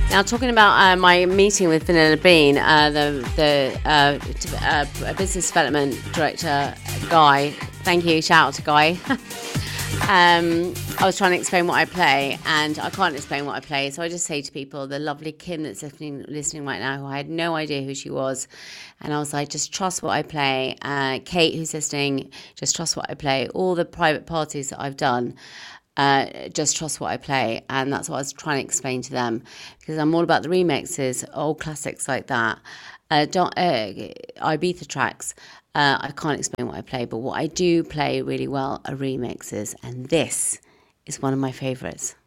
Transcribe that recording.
Now, talking about my meeting with Vanilla Bean, business development director, Guy. Thank you. Shout out to Guy. I was trying to explain what I play, and I can't explain what I play. So I just say to people, the lovely Kim that's listening right now, who I had no idea who she was. And I was like, just trust what I play. Kate, who's listening, just trust what I play. All the private parties that I've done, just trust what I play. And that's what I was trying to explain to them, because I'm all about the remixes, old classics like that. Ibiza tracks. I can't explain what I play, but what I do play really well are remixes, and this is one of my favourites.